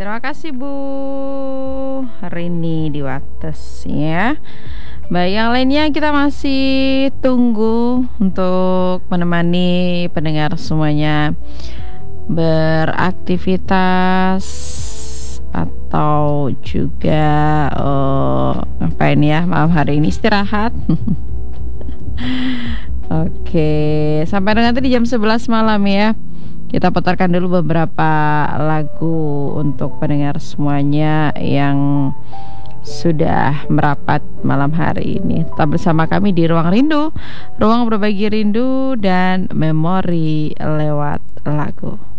Terima kasih Bu Rini di Wates ya. Baik, yang lainnya kita masih tunggu untuk menemani pendengar semuanya beraktivitas atau juga ngapain ya malam hari ini, istirahat. Oke, sampai nanti di jam 11 malam ya. Kita putarkan dulu beberapa lagu untuk pendengar semuanya yang sudah merapat malam hari ini. Tetap bersama kami di Ruang Rindu, ruang berbagi rindu dan memori lewat lagu.